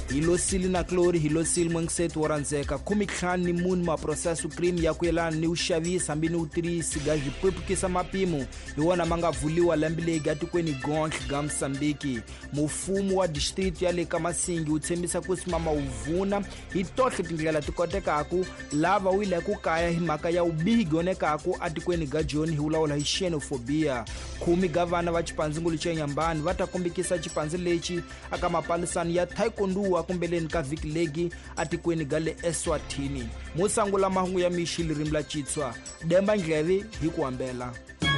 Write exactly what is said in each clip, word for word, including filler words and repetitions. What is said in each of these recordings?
hilosili na clori hilosili mwengisetu waranzeka kumiklani ni muni maprosesu krimi ya kuyelana ni ushavisa mbini utirisi gaji pwepukisa mapimu iwona mangavuliwa lembilegi atikweni gonki ga Msambiki. Mufumu wa district ya Leka Masingi utsembisa kusimama uvuna itohle tindlela tikotekaku lava wile kukaya himaka ya ubihi onekaku atikweni ga John hiulawula hi xenofobia. Kumi gavana va chipanzingulu cha Nyambani vatakumbikisa chipanzi lechi aka mapalisano ya taekwondo akumbeleni ka viki legi atikweni ga le Eswatini. Musangula mahungu ya mishili rimla chitswa demba ndleve hi kuambela.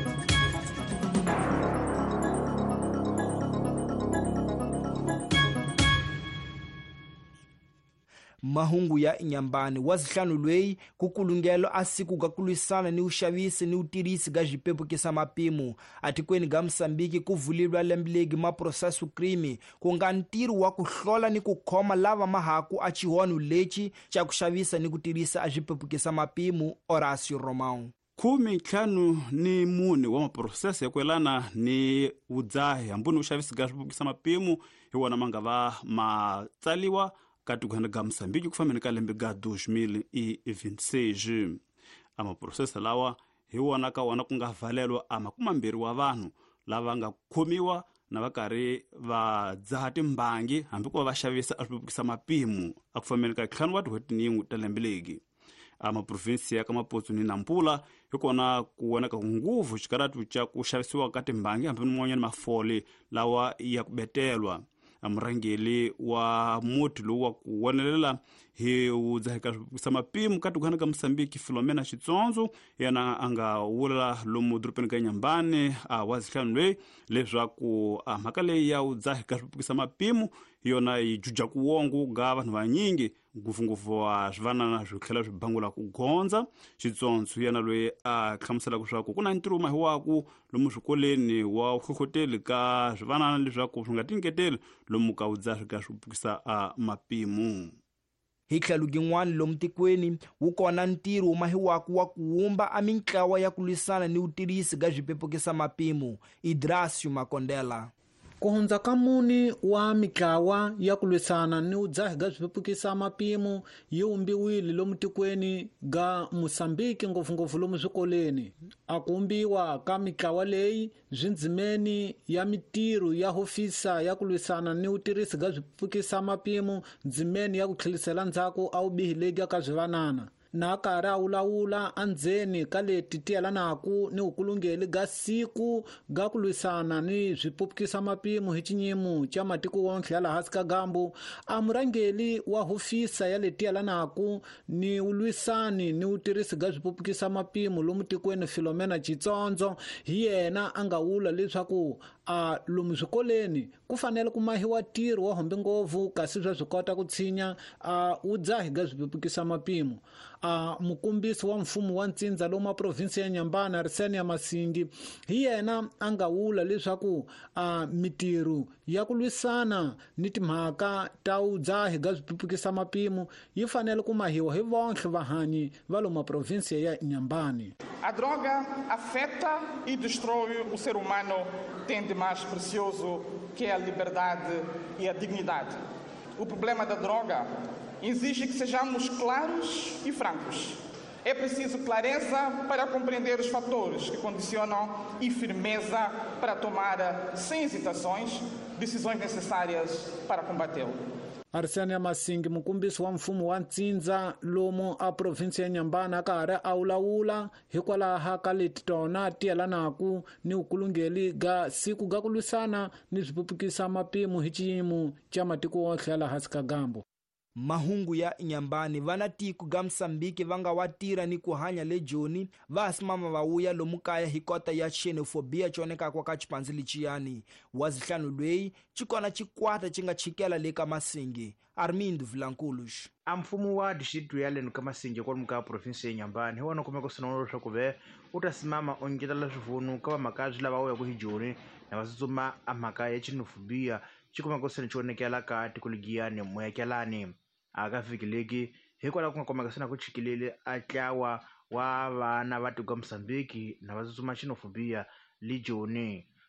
Mahungu ya Nyambani wazihlanu lweyi kukulungelo asiku gakulisana ni ushavisi ni utirisi ga jipepukisa mapimu atikweni ga Msambiki kuvulilwa lembilegi maprosesu krimi kunga ntiru wa kuhlola ni kukhoma lava mahaku achihonu lechi cha kushavisa ni kutirisa ajipepukisa mapimu. Horacio Romão. Kumi ntlhanu ni mune wa maprosesi ya kuelana ni udzahi ambuni ushavisi ga jipepukisa mapimu hiwona manga va matsaliwa kati kuhenda ga Msambiki kufameni ka lembe ga dois mil e vinte e seis. Ama processa lawa hiwona ka wana kunga valelwa ama kumambiri wa vanhu lava nga khomiwa na vakari va dzahati mbangi hambi ku va xavisa apepukisa mapimu akufameni ka ntlhanu wa tihotiningu ta lembe legi. Ama provinsia ka Maputo ni Nampula hikona kuwoneka nguvu xikaratu cha ku xavisiwa ka timbangi hambi mwanyani mafole lawa ya kubetelwa. Amrangeli wa muti lowu wa ku wonelela hi udzahika sa mapimu kati kuhana ka Msambiki Filomena Chitsonzo yana anga wula lomu drupeni ka Nyambani a wazihlanu lweyi leswaku a mhaka leyi ya udzahika sa mapimu yona yi juja kuwongo ga vanhu vanyingi nguvunguvu wa zvivanana zvikhela zvibangula kugonza. Chitsonzo yana lweyi a hlamusela kuswaku kuna ntiru mahiwaku lomu swikoleni wa uhlohloteli ka zvivanana leswaku swi nga tingeteli lomu ka udzahika swipukisa a mapimu. Hiklalu gin'wana lomu tikweni wukona ntiru umahiwaku wa kuwumba a mintlawa ya kulisana ni utirisi ga jipepukisa mapimu. Idrasio Makondela. Kuhundza ka muni wa mitlawa ya kulwisana ni udzahi ga swipepukisa mapimu yi umbiwile lomu tikweni ga Mosambiki ngopfungopfu lomu swikoleni. Akumbiwa ka mitlawa leyi zindzimeni ya mitiru ya hofisa ya kulwisana ni utirisi ga swipepukisa mapimu ndzimeni ya ku tlhelisela ndzhaku a ubihi legi ka zvivanana. Na kara ulawula andzeni ka leti tiyelanaku ni ukulungeli ga siku ga kulwisana ni swipepukisa mapimu hi cinyimu cha matiko wontlhe ya lahasi ka gambu. Amurangeli wa hofisa ya leti tiyelanaku ni ulwisani ni utirisi ga swipepukisa mapimu lomu tikweni Filomena Chitsonzo hi yena anga wula leswaku a lomu swikoleni ku fanele ku mahiwa tiro wa hombi ngopfu kasi swa swi kota ku tshinya a udzahi ga swipepukisa mapimu. A mukumbisi wa mfumo wa ntsindza lomu provinsi ya Nyambani Arsenia Masingi hi yena anga wula leswaku a mitiru ya kulwisana ni timhaka ta udzahi ga swipepukisa mapimu yi fanele ku mahiwa hi vontlhe vahanyi va lomu provinsi ya Nyambani. A droga afeta e destrói o ser humano tem de mais precioso que a liberdade e a dignidade. O problema da droga exige que sejamos claros e francos. É preciso clareza para compreender os fatores que condicionam e firmeza para tomar, sem hesitações, decisões necessárias para combatê-lo. Arsenia Masingi mukumbisi wa mfumo wa ntsindza lomu a provinsi ya Nyambani akari awulawula hikwalaha ka leti tona tiyelanaku ni ukulungeli ga siku ga kulwisana ni swipepukisa mapimu hi ciyimu cha matiko wontlhe ya lahasi ka gambu. Mahungu ya Nyambani vana tiku ga Msambiki vanga watira ni kuhanya le Joni vasimama vauya lomu kaya hikota ya xenofobia choneka kwa ka chipanzili chiyani. Wazihlanu lweyi chikona chikwata chinga chikela le ka Masingi. Armindo Vilanculos. Amfumu wa distritu ya lenu kama Masingi kwa muka provinsi ya Nyambani hiwana kumeko sinaono shakuve utasimama ongetala zvivunu kama makazi la vauya kuhijoni na wasizuma amaka ya xenofobia chikumeko sina chionekela kati kuligiyani mwekelani. Akafikileki hikwala kungakomeka sina kuchikilele atlawa wa vana va tiko Msambiki na wasizuma xenofobia lijoni.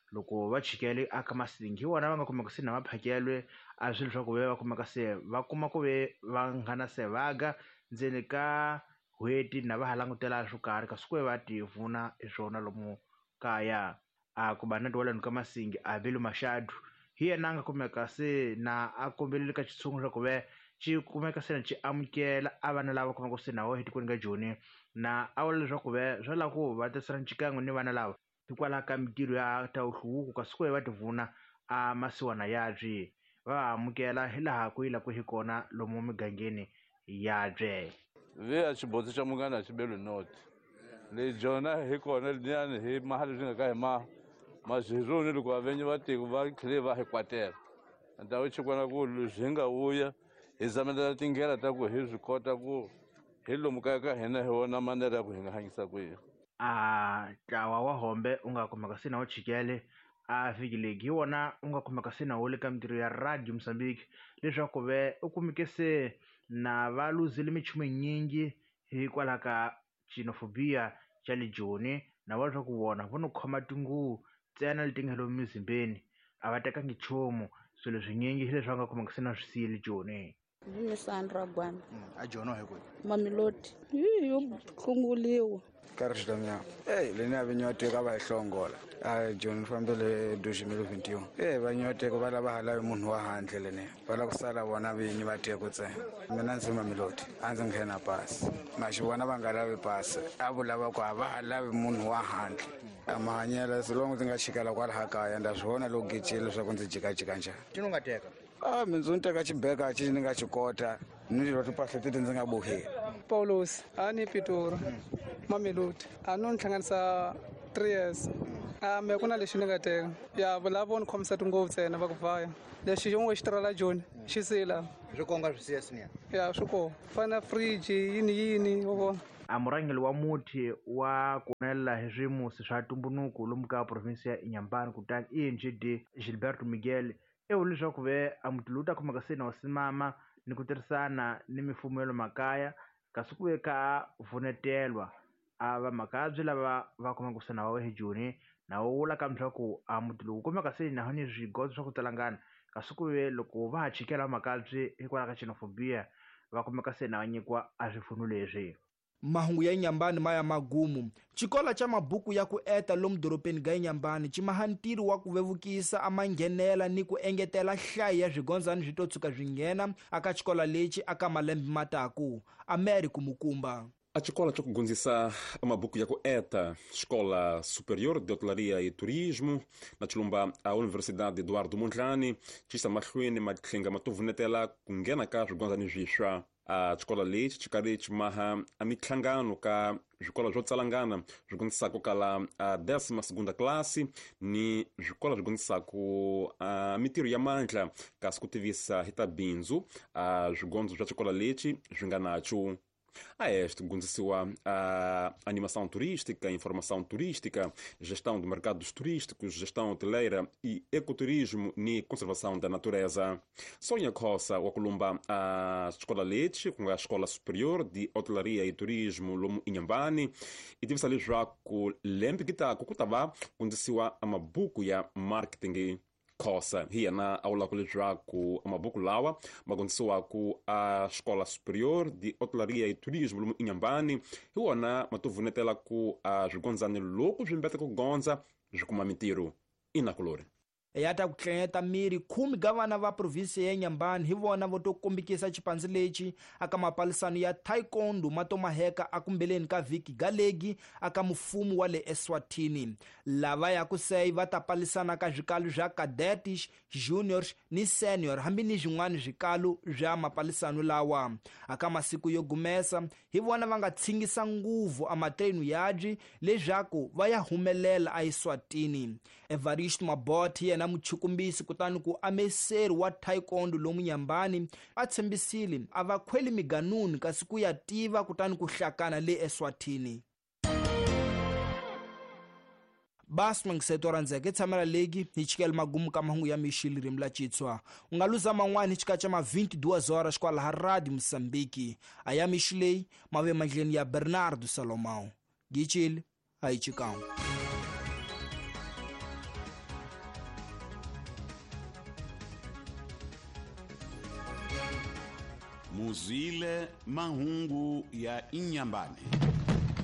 loko va chikele aka masingi hi wona va nga kumeka se na maphakelwe a swilo swa ku ve va kumeka se va kuma ku ve va nga na sevaga ndzeni ka hweti na va ha langutela swo karhi kasi ku ve va tivuna hi swona lomu kaya a ku va na tiwalani ka masingi a velu maxadu hi yena a nga kumeka se na a kombelele ka xitshungu swa ku ve xi kumeka se na xi amukela a vana lava kumeka se na wo hetikweni ka joni na a vula leswaku ve swa lava ku va tirhisana xikan'we ni vana lava hikwalaho ka mintirho ya ta uhluku kasi ku ve va tivuna a masiwana yabye va amukela hi laha ku yila ku hi kona lomu migangeni yabye ve a xibotsi xa mungana a xibelu noti le jona hi kona liyani hi mahali swi nga ka hi ma mazironi loko vavenyi va tiko va tlhele va hi kwatela ndhawu chikwana ku swi nga vuya hi zamelela tingela ta ku hi swi kota ku hi lomu kaya ka hina hi wona manera ya ku hi nga hanyisa ku yini a ntlawa wa hombe u nga kumeka se na wo chikele a fikileki hi wona u nga kumeka se na wo le ka mintirho ya radio Mozambique leswaku ve u kumeke se na va luzile minchumu nyingi hikwalaho ka xenophobia xa le joni na va leswaku vona vo no khoma tinguvu ntsena leti nga lomu mizimbeni a va tekangi nchumu swilo swinyingi hi leswi va nga kumeka se na swi siyile joni Mimi Sandra Gwana. a joni hi kwe Mamelodi. Hi yo hlunguliwa. Karishda mya. Eh le na vinyote ka ba ihlongola. A John fambele dushimelo twenty one. Eh banyote ko bala ba hala munhu wa handle le ne. Bala kusala bona vinyi va teko tse. Mina ndzi Mamelodi. Anzi nghena pass. Mashi bona va nga lavi pass. A vulava ku va hala munhu wa handle. Amahanyela silongo ndzi nga chikala kwala hakaya ndazwona lo gicile leswaku ndzi jika jika njani. tino nga teka Ah mindzu ni teka xibeka xi ni nga xi kota ni lo timpahla teti ndzi nga boheli. Paulos a ni Pitori Mamelodi a no ni hlanganisa three years a me ku na lexi ni nga teka ya vulavo ni khomisa tingopfu ntsena va ku vaya lexi xin'we xi tirhela joni xi sila swi konga swi siya siniya ya swi koho fana fridge yini yini wa vona a murhangeli wa muthi wa kunela hi swimusi swa ntumbuluko lomu ka provinsi ya Inhambane kutani E N G D Gilberto Miguel e vula leswaku ve a muti lowu ta khomeka se na wa simama ni ku tirhisana ni mifumo ya le makaya kasi ku ve ka vunetelwa a vamakabyi lava va kumeka se na wa hi joni na wo vula kambe leswaku a muti lowu kumeka se na ni swigodzo swa ku talangana kasi ku ve loko va ha chikela vamakabyi hikwalaho ka xenophobia va kumeka se na va nyikiwa a swifuno leswi mahungu ya Inhambane maya magumu chikola cha mabuku ya ku eta lomu doropeni ga Inhambane chimaha ntiro wa ku vevukisa amanghenela ni ku engetela hlayi ya swigondzani swi to tshuka swi nghena aka chikola lexi aka malembe mataku America Mukumba. A xikola xa ku gundzisa mabuku ya ku eta Escola Superior de Hotelaria e Turismo na Chilumba a Universidade Eduardo Mondlane xisa mahlweni ma tlhenga ma to vunetela ku nghena ka swigondzani swiswa a xikola lexi xi karhi xi maha a mitlhangano ka swikola swo tsalangana swi gundzisaka kala a décima segunda classe ni swikola swi gundzisaka a mitirho ya mandla kasi ku tivisa hi ta bindzu a swigondzo swa xikola lexi swi nga nacho a este gundzisiwa a animação turística, informação turística, gestão de mercados turísticos, gestão hoteleira e ecoturismo e conservação da natureza. Sônia Costa, o Columba, a Escola Leite, com a Escola Superior de Hotelaria e Turismo, Lomo Inhambane, e tive ali já com lembre que está com o Kutaba, gundzisiwa a mabuku ya marketing Kosa hiya na aula kulijwa ku mabuku lawa magondziwa ku a Escola Superior de Hotelaria e Turismo lomu Inhambane hiwona matuvunetela ku a swigondzani loko swi mbeta ku gondza swi kuma mintirho inakulori yata ku tlengeta miri khumi ga vana va provinsi ya Inhambane hi vona vo to kombikisa xipandzi lexi aka mapalisano ya taekwondo ma to maheka akumbeleni ka vhiki galegi aka mufumo wa le Eswatini lava ya ku sei va ta palisana ka zwikalu zwa cadets juniors ni senior hambi ni zwin'wana zwikalu zwa mapalisano lawa aka masiku yo gumesa hi vona va nga tshingisa nguvu amatrenu yabyi leswaku va ya humelela a Eswatini Evaristo Mabot yena muchukumbisi kutani ku ameseri wa taekwondo lomu Inhambane a tshembisile a va khweli miganuni kasi ku ya tiva kutani ku hlakana le Eswatini bas mangisetora nzeke tsamela legi hi chikela magumu ka mahungu ya mixili rimla chitswa unga luza man'wani chika cha ma twenty-two horas kwala ha Radio Mozambique aya mixilei mave mandleni ya Bernardo Salomão gichile ai chikão muzile mahungu ya Inhambane.